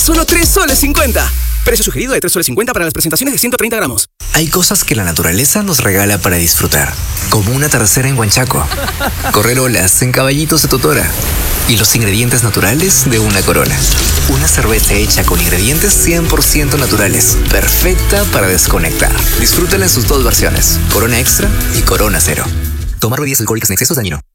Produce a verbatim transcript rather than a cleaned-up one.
Solo tres soles cincuenta. Precio sugerido de tres soles cincuenta para las presentaciones de ciento treinta gramos. Hay cosas que la naturaleza nos regala para disfrutar, como una tercera en Huanchaco, correr olas en caballitos de Totora y los ingredientes naturales de una Corona. Una cerveza hecha con ingredientes cien por ciento naturales, perfecta para desconectar. Disfrútala en sus dos versiones, Corona Extra y Corona Cero. Tomar bebidas alcohólicas en exceso es dañino.